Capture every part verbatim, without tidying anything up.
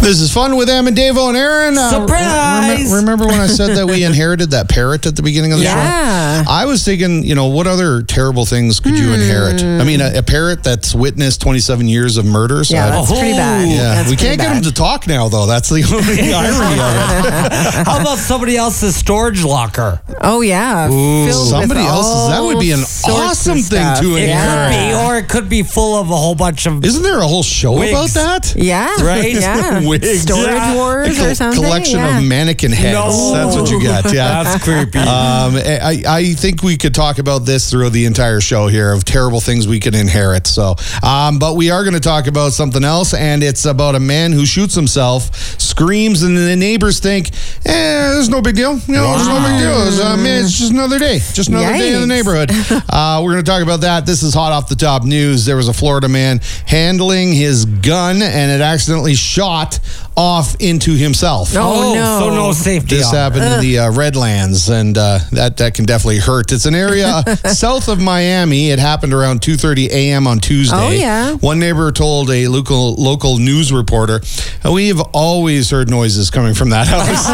This is Fun with Em and Davo and Aaron. Uh, Surprise! Rem- remember when I said that we inherited that parrot at the beginning of the Yeah. show? I was thinking, you know, what other terrible things could you inherit? I mean, a, a parrot that's witnessed twenty-seven years of murders. Yeah, I- that's pretty bad. yeah. That's we pretty can't get bad. him to talk now, though. That's the only irony of it. How about somebody else's storage locker? Oh, yeah. Filled with Somebody else's. That would be an all sorts of awesome thing stuff. to It inherit. could be, or it could be full of a whole bunch of. Isn't there a whole show Wigs. about that? Yeah. Right? Yeah. Wigs. Storage Yeah. wars A or something. collection yeah. of mannequin heads. No. That's what you got. Yeah. That's creepy. Um, I, I think we could talk about this through the entire show here of terrible things we can inherit. So, um, but we are going to talk about something else, and it's about a man who shoots himself, screams, and the neighbors think, eh, there's no big deal. You know, there's no big deal. It's, uh, man, it's just another day. Just another day in the Yikes. neighborhood. Uh, we're going to talk about that. This is hot off the top news. There was a Florida man handling his gun, and it accidentally shot off into himself. Oh, no. So no safety. This on it. happened in the uh, Redlands, and uh, that that can definitely hurt. It's an area south of Miami. It happened around two thirty a.m. on Tuesday. Oh, yeah. One neighbor told a local local news reporter, "We have always heard noises coming from that house.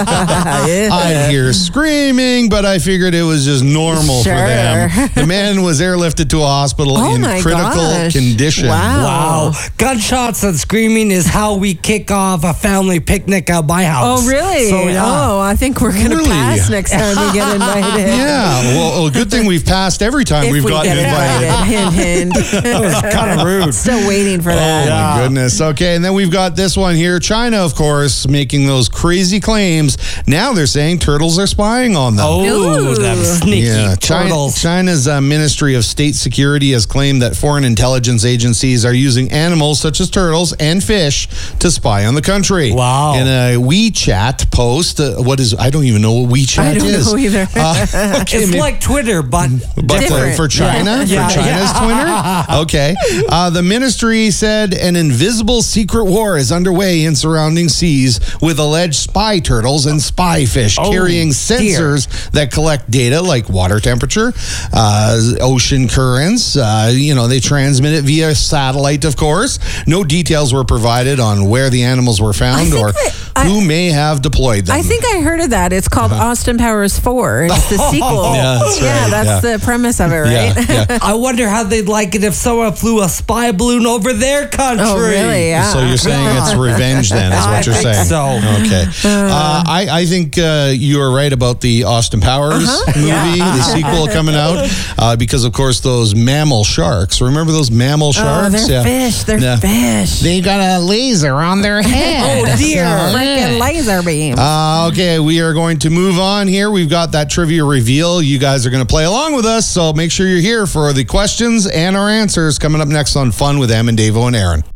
I hear screaming, but I figured it was just normal Sure. for them." The man was airlifted to a hospital Oh, in my critical gosh. condition. Wow. Wow. Gunshots and screaming is how we kick off a family picnic at my house. Oh, really? So, yeah. Oh, I think we're going to Really? pass next time we get invited. Yeah, well, well, good thing we've passed every time If we've we gotten get invited. invited. Hint, hint. That was kind of rude. Still waiting for that. Oh, my goodness. Okay, and then we've got this one here. China, of course, making those crazy claims. Now they're saying turtles are spying on them. Oh, Ooh. them sneaky Yeah, China, turtles. China's uh, Ministry of State Security has claimed that foreign intelligence agencies are using animals such as turtles and fish to spy on the country. Wow. In a WeChat post, uh, what is, I don't even know what WeChat I don't is. know either. Uh, okay, It's maybe- like Twitter, but But uh, Different. for China, Yeah. for Yeah, China's Twitter, okay. Uh, the ministry said an invisible secret war is underway in surrounding seas with alleged spy turtles and spy fish Oh, carrying dear. sensors that collect data like water temperature, uh, ocean currents. Uh, you know, they transmit it via satellite, of course. No details were provided on where the animals were found think or I- I- who may have deployed them. I think I heard of that. It's called Austin Powers four. It's the sequel. Uh-huh. Yeah, that's Yeah, right. that's Yeah. the premise of it, right? Yeah, yeah. I wonder how they'd like it if someone flew a spy balloon over their country. Oh, really? Yeah. So you're saying it's revenge then, is what I you're think saying. so. Okay. Uh, I, I think uh, you are right about the Austin Powers Uh-huh. movie, the sequel coming out, uh, because, of course, those mammal sharks. Remember those mammal Oh, sharks? they're fish. They're Yeah. fish. They got a laser on their head. Oh, dear. Freaking laser beam. Uh, okay, we are going to move on here. We've got that trivia reveal. You guys are going to play along with us, so make sure you're here for the questions and our answers coming up next on Fun with Em and Davo and Aaron.